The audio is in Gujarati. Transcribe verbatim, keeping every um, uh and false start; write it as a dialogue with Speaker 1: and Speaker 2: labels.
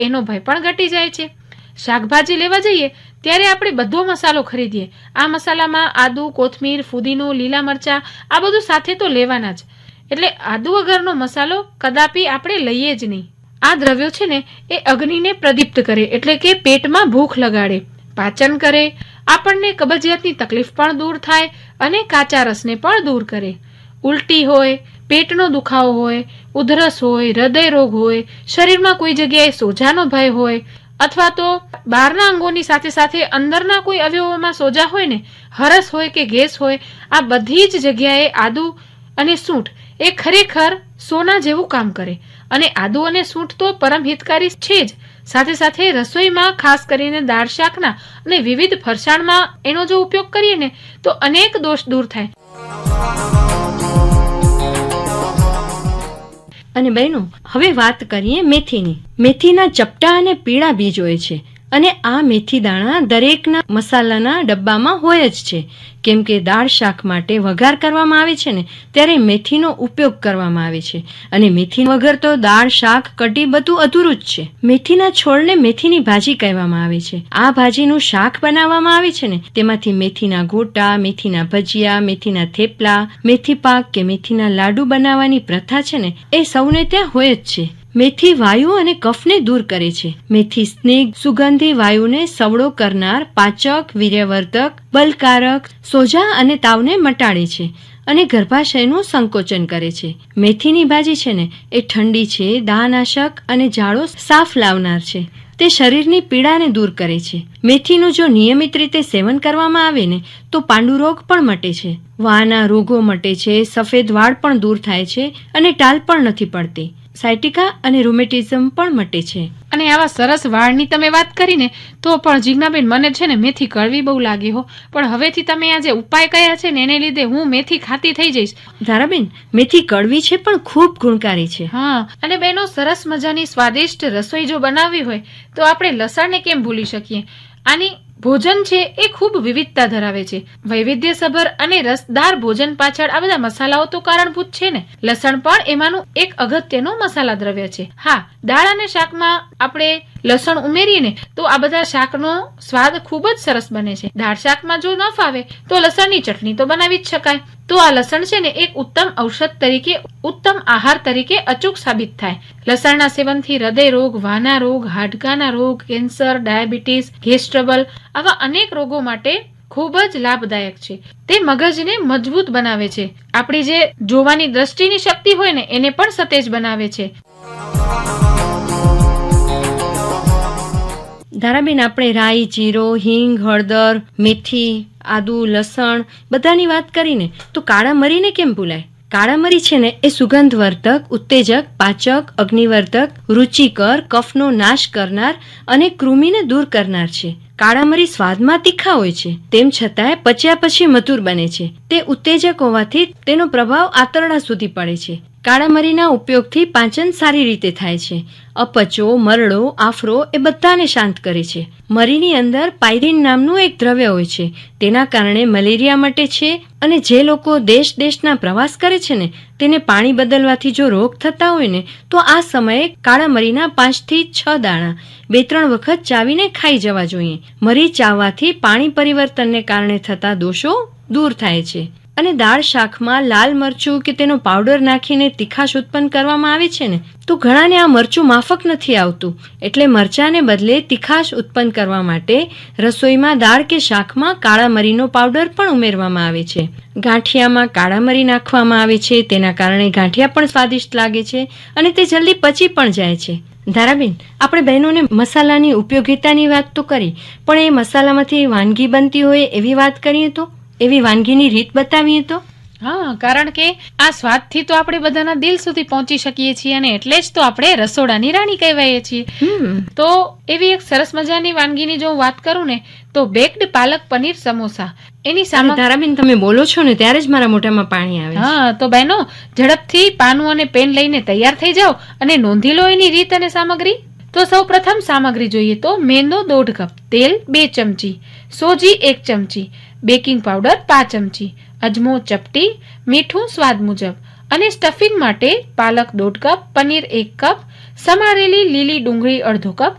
Speaker 1: એનો ભય પણ ઘટી જાય છે. શાકભાજી લેવા જઈએ ત્યારે આપણે બધો મસાલો ખરીદીએ. આ મસાલામાં આદુ, કોથમીર, ફુદીનો, લીલા મરચાં આ બધું સાથે તો લેવાના જ. એટલે આદુ વગરનો મસાલો કદાપી આપણે લઈએ જ નહીં. આ દ્રવ્યો છે ને એ અગ્નિને પ્રદીપ્ત કરે, એટલે કે પેટમાં ભૂખ લગાડે, પાચન કરે, આપણને કબજિયાતની તકલીફ પણ દૂર થાય અને કાચા રસને પણ દૂર કરે. ઉલટી હોય, પેટનો દુખાવો હોય, ઉધરસ હોય, હૃદય રોગ હોય, શરીરમાં કોઈ જગ્યાએ સોજાનો ભય હોય, અથવા તો બહારના અંગોની સાથે સાથે અંદરના કોઈ અવયવોમાં સોજા હોય ને, હરસ હોય કે ગેસ હોય, આ બધી જ જગ્યાએ આદુ અને સૂંઠ એ ખરેખર સોના જેવું કામ કરે. અને આદુ અને સૂંઠ તો પરમ હિતકારી છે જ, સાથે સાથે રસોઈમાં ખાસ કરીને દાળ શાકના અને વિવિધ ફરસાણમાં એનો જો ઉપયોગ કરીએ ને તો અનેક દોષ દૂર થાય.
Speaker 2: અને બહેનો, હવે વાત કરીએ મેથીની. મેથીના ચપટા અને પીળા બીજ હોય છે, અને આ મેથી દાણા દરેકના મસાલાના ડબ્બામાં હોય જ છે. કેમ કે દાળ શાક માટે વઘાર કરવામાં આવે છે ને ત્યારે મેથીનો ઉપયોગ કરવામાં આવે છે, અને મેથી વગર તો દાળ શાક કઢી બધું અધૂરું જ છે. મેથીના છોડને મેથીની ભાજી કહેવામાં આવે છે. આ ભાજીનું શાક બનાવવામાં આવે છે ને તેમાંથી મેથીના ગોટા, મેથીના ભજીયા, મેથીના થેપલા, મેથી પાક કે મેથીના લાડુ બનાવવાની પ્રથા છે ને એ સૌને ત્યાં હોય જ છે. મેથી વાયુ અને કફને દૂર કરે છે. મેથી સ્નિગ્ધ સુગંધી વાયુને સવળો કરનાર, પાચક, વીર્યવર્ધક, બલકારક, સોજા અને તાવને મટાડે છે અને ગર્ભાશયનું સંકોચન કરે છે. મેથીની ભાજી છે ને એ ઠંડી છે, દાહનાશક અને ઝાડો સાફ લાવનાર છે. તે શરીરની પીડાને દૂર કરે છે. મેથીનું જો નિયમિત રીતે સેવન કરવામાં આવે ને તો પાંડુરોગ પણ મટે છે, વાળના રોગો મટે છે, સફેદ વાળ પણ દૂર થાય છે અને ટાલ પણ નથી પડતી. સાયટિકા અને રૂમેટિઝમ પણ મટે છે.
Speaker 1: અને આવા સરસ વાળની તમે વાત કરીને તો પણ જીજ્ઞાબેન, મને છે ને મેથી કડવી બહુ લાગી હો, પણ હવેથી તમે આ જે ઉપાય કયા છે ને એને લીધે હું મેથી ખાતી થઈ જઈશ.
Speaker 2: ધારાબેન, મેથી કડવી છે પણ ખૂબ ગુણકારી છે.
Speaker 1: હા, અને બેનો, સરસ મજાની સ્વાદિષ્ટ રસોઈ જો બનાવવી હોય તો આપણે લસણને કેમ ભૂલી શકીએ. આની ભોજન છે એ ખૂબ વિવિધતા ધરાવે છે. વૈવિધ્યસભર અને રસદાર ભોજન પાછળ આ બધા મસાલાઓ તો કારણભૂત છે ને. લસણ પણ એમાંનું એક અગત્યનો મસાલા દ્રવ્ય છે. હા, દાળ અને શાકમાં આપણે લસણ ઉમેરીએ ને તો આ બધા શાકનો સ્વાદ ખૂબ જ સરસ બને છે. દાળ શાકમાં જો ન ફાવે તો લસણની ચટણી તો બનાવી જ શકાય. તો આ લસણ છે ને એક ઉત્તમ ઔષધ તરીકે, ઉત્તમ આહાર તરીકે અચૂક સાબિત થાય. લસણના સેવનથી હૃદય રોગ, વાના રોગ, હાડકાના રોગ, કેન્સર, ડાયાબિટીસ, ગેસ ટ્રબલ આવા અનેક રોગો માટે ખૂબ જ લાભદાયક છે. તે મગજને મજબૂત બનાવે છે. આપણી જે જોવાની દ્રષ્ટિની શક્તિ હોય ને એને પણ સતેજ બનાવે છે.
Speaker 2: ધારાબેન, આપણે રાઈ, જીરો, હિંગ, હળદર, મેથી, આદુ, લસણ બધાની વાત કરીને તો કાળા મરીને કેમ ભૂલાય. કાળા મરી છે ને એ સુગંધવર્ધક, ઉત્તેજક, પાચક, અગ્નિવર્ધક, રુચિકર, કફનો નાશ કરનાર અને કૃમિને દૂર કરનાર છે. કાળા મરી સ્વાદમાં તીખા હોય છે, તેમ છતાંય પચ્યા પછી મધુર બને છે. તે ઉત્તેજક હોવાથી તેનો પ્રભાવ આંતરડા સુધી પડે છે. કાળા મરીના ઉપયોગથી પાચન સારી રીતે થાય છે. અપચો, મરડો, આફરો એ બધાને શાંત કરે છે. મરીની અંદર પાયરીન નામનું એક દ્રવ્ય હોય છે, તેના કારણે મલેરિયા મટે છે. અને જે લોકો દેશ દેશના પ્રવાસ કરે છે ને તેને પાણી બદલવાથી જો રોગ થતા હોય ને તો આ સમયે કાળા મરીના પાંચ થી છ દાણા બે ત્રણ વખત ચાવીને ખાઈ જવા જોઈએ. મરી ચાવવાથી પાણી પરિવર્તનને કારણે થતા દોષો દૂર થાય છે. અને દાળ શાકમાં લાલ મરચું કે તેનો પાવડર નાખીને તીખાશ ઉત્પન્ન કરવામાં આવે છે ને તો ઘણાને આ મરચું માફક નથી આવતું, એટલે મરચાને બદલે તીખાશ ઉત્પન્ન કરવા માટે રસોઈમાં દાળ કે શાકમાં કાળા મરીનો પાવડર પણ ઉમેરવામાં આવે છે. ગાંઠિયામાં કાળા મરી નાખવામાં આવે છે, તેના કારણે ગાંઠિયા પણ સ્વાદિષ્ટ લાગે છે અને તે જલ્દી પચી પણ જાય છે. ધારાબેન, આપણે બહેનોને મસાલાની ઉપયોગિતાની વાત તો કરી, પણ એ મસાલામાંથી વાનગી બનતી હોય એવી વાત કરીએ તો, એવી વાનગીની રીત બતાવીએ તો.
Speaker 1: હા, કારણ કે આ સ્વાદથી તો આપણે બધાના દિલ સુધી પહોંચી શકીએ છીએ અને એટલે જ તો આપણે રસોડાની રાણી કહેવાય છીએ. તો એવી એક સરસ મજાની વાનગીની જો વાત કરું ને તો બેક્ડ પાલક પનીર સમોસા. એની સામે
Speaker 2: ધારાબેન તમે બોલો છો ને ત્યારે જ મારા મોઢામાં પાણી આવે.
Speaker 1: હા, તો બહેનો ઝડપથી પાનું અને પેન લઈને તૈયાર થઈ જાઓ અને નોંધી લો એની રીત અને સામગ્રી. તો સૌ પ્રથમ સામગ્રી જોઈએ તો મેંદો દોઢ કપ, તેલ બે ચમચી, સોજી એક ચમચી, બેકિંગ પાવડર પાંચ ચમચી, અજમો ચપટી, મીઠું સ્વાદ મુજબ, અને સ્ટફિંગ માટે પાલક દોઢ કપ, પનીર એક કપ, સમારેલી લીલી ડુંગળી અડધો કપ,